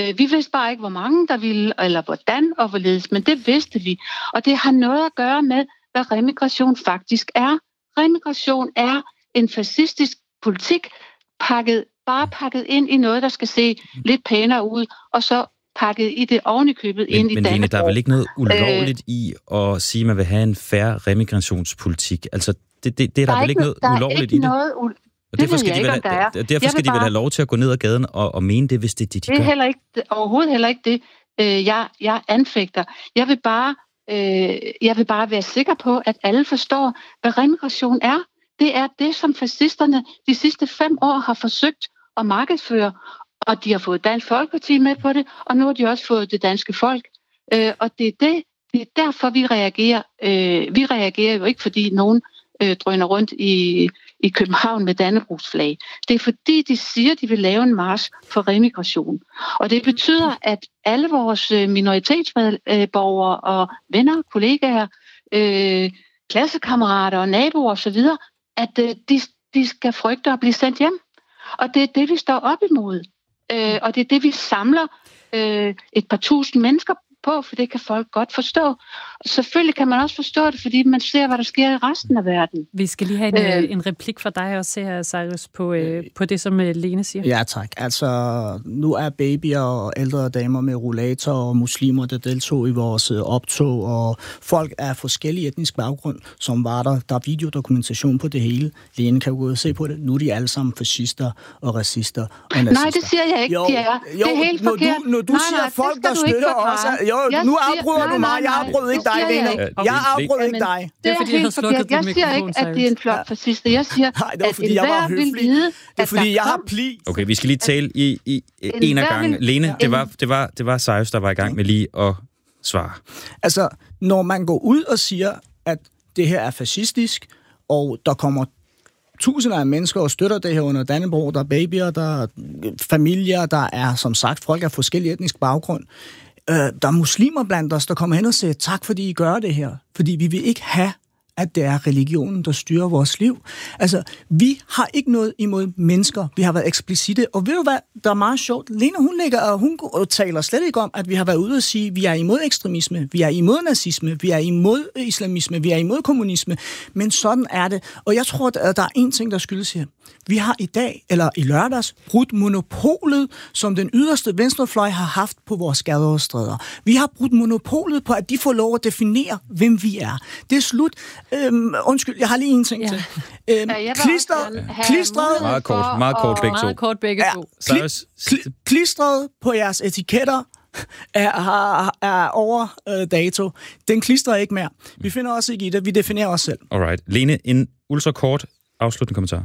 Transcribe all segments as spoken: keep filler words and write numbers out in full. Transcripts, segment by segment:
Øh, vi vidste bare ikke, hvor mange der ville, eller hvordan og hvorledes, men det vidste vi. Og det har noget at gøre med, hvad remigration faktisk er. Remigration er en fascistisk politik, pakket, bare pakket ind i noget, der skal se lidt pænere ud, og så pakket i det ovenikøbet ind i Men Lene, der er vel ikke noget ulovligt øh, i at sige, at man vil have en fair remigrationspolitik? Altså, det, det, det er der, der er vel ikke noget ulovligt i det? Noget u- og derfor skal, de vel, have, derfor skal de vel have lov til at gå ned ad gaden og, og mene det, hvis det de, de det er heller ikke, overhovedet heller ikke det, øh, jeg, jeg anfægter. Jeg vil, bare, øh, jeg vil bare være sikker på, at alle forstår, hvad remigration er. Det er det, som fascisterne de sidste fem år har forsøgt at markedsføre, og de har fået Dansk Folkeparti med på det, og nu har de også fået det danske folk. Øh, og det er, det, det er derfor, vi reagerer. Øh, vi reagerer jo ikke, fordi nogen øh, drøner rundt i, i København med Dannebrogsflag. Det er fordi, de siger, at de vil lave en march for remigration. Og det betyder, at alle vores minoritetsborgere og venner, kollegaer, øh, klassekammerater og naboer osv., at øh, de, de skal frygte at blive sendt hjem. Og det er det, vi står op imod. Øh, og det er det, vi samler øh, et par tusind mennesker på, for det kan folk godt forstå. Selvfølgelig kan man også forstå det, fordi man ser, hvad der sker i resten af verden. Vi skal lige have en, øh, en replik fra dig også her, Cyrus, på, øh, på det, som Lene siger. Ja, tak. Altså, nu er babyer og ældre damer med rollator og muslimer, der deltog i vores optog, og folk af forskellige etnisk baggrund, som var der. Der er videodokumentation på det hele. Lene kan jo gå og se på det. Nu er de alle sammen fascister og racister og nazister. Nej, det siger jeg ikke, jo, de er. Jo, det er helt når forkert. du, når du nej, siger nej, folk, der støtter os... Jo, jeg nu siger, afbryder nej, du mig. Nej, Jeg afbryder ikke dig, Lene. Jeg afbryder ikke dig. Det er, det er helt forkert. Jeg siger ikke, at det er en flot fascist. Jeg siger, nej, det var, at fordi jeg var vil vide, det er fordi, jeg har pli. Okay, vi skal lige tale i, i en af gangen. Lene, det var, det, var, det var Cyrus, der var i gang med lige at svare. Altså, når man går ud og siger, at det her er fascistisk, og der kommer tusinder af mennesker og støtter det her under Dannebrog, der er babyer, der er familier, der er, som sagt, folk af forskellige etnisk baggrund. Øh, der er muslimer blandt os, der kommer hen og siger, tak fordi I gør det her. Fordi vi vil ikke have, at det er religionen, der styrer vores liv. Altså, vi har ikke noget imod mennesker. Vi har været eksplicite. Og ved du hvad, der er meget sjovt. Lene, hun ligger, og hun taler slet ikke om, at vi har været ude og sige, at vi er imod ekstremisme, vi er imod nazisme, vi er imod islamisme, vi er imod kommunisme. Men sådan er det. Og jeg tror, at der er en ting, der skyldes her. Vi har i dag, eller i lørdags, brudt monopolet, som den yderste venstrefløj har haft på vores gader og stræder. Vi har brudt monopolet på, at de får lov at definere, hvem vi er. Det er slut. Øhm, undskyld, jeg har lige en ting ja. til. Øhm, ja, klistret, klistret, meget kort, meget kort begge to. Meget kort begge to. Ja, kli, kli, klistret på jeres etiketter er, er, er over øh, dato. Den klistrer ikke mere. Vi finder også ikke i det. Vi definerer os selv. Alright. Lene, en ultra kort afsluttende kommentar.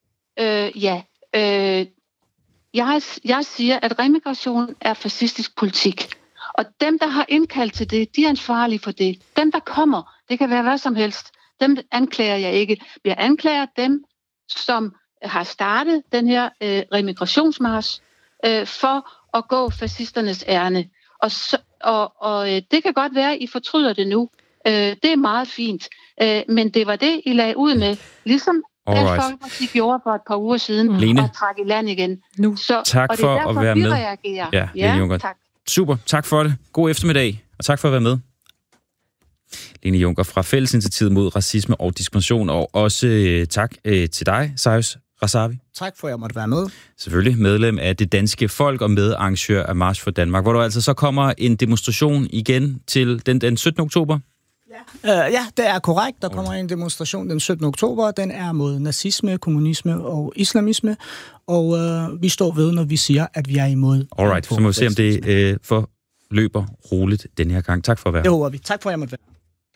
Øh, ja. Øh, jeg, jeg siger, at remigration er fascistisk politik. Og dem, der har indkaldt til det, de er ansvarlige for det. Dem, der kommer, det kan være hvad som helst. Dem anklager jeg ikke. Jeg anklager dem, som har startet den her øh, remigrationsmarch øh, for at gå fascisternes ærne. Og, så, og, og øh, det kan godt være, at I fortryder det nu. Øh, det er meget fint. Øh, men det var det, I lagde ud med. Ligesom Dansk Folkeparti gjorde for et par uger siden, Lene, og trak i land igen. Nu. Så, tak for derfor, at være med. Reagerer. Ja, Lene Juncker. Tak. Super, tak for det. God eftermiddag, og tak for at være med. Lene Juncker fra Fællesinitiativet mod racisme og diskrimination, og også øh, tak øh, til dig, Cyrus Razavi. Tak for, at jeg måtte være med. Selvfølgelig medlem af det danske folk og medarrangør af March for Danmark, hvor der altså så kommer en demonstration igen til den, den syttende oktober. Ja. Uh, ja, det er korrekt. Der kommer en demonstration den syttende oktober. Den er mod nazisme, kommunisme og islamisme. Og uh, vi står ved, når vi siger, at vi er imod. Alright, så må vi se, om det øh, forløber roligt den her gang. Tak for at være. Det håber vi. Tak for, at jeg måtte være.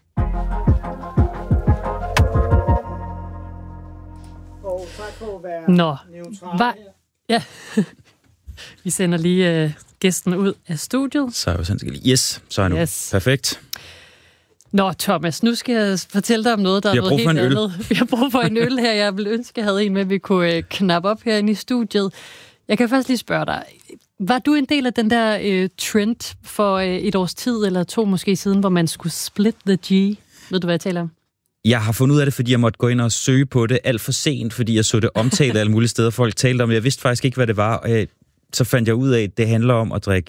Og tak for at være Nå, neutral. Va- ja. Vi sender lige øh, gæsten ud af studiet. Så er jeg jo yes, så er jeg nu. Yes. Perfekt. Nå, Thomas, nu skal jeg fortælle dig om noget, der er noget helt andet. Vi har brug for en øl her. Jeg ville ønske, at jeg havde en med, vi kunne øh, knappe op herinde i studiet. Jeg kan først lige spørge dig. Var du en del af den der øh, trend for øh, et års tid, eller to måske siden, hvor man skulle split the G? Ved du, hvad jeg taler om? Jeg har fundet ud af det, fordi jeg måtte gå ind og søge på det alt for sent, fordi jeg så det omtalt alle mulige steder. Folk talte om det. Jeg vidste faktisk ikke, hvad det var, og jeg, så fandt jeg ud af, at det handler om at drikke